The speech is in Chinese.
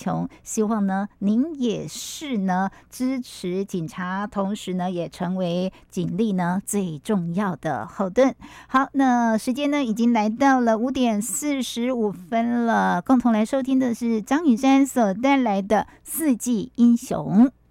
穷，希望呢您也是呢支持警察，同时呢也成为警力呢最重要的后盾。好，那时间呢已经来到了5:45了，共同来收听的是张雨山所带来的《四季英雄》。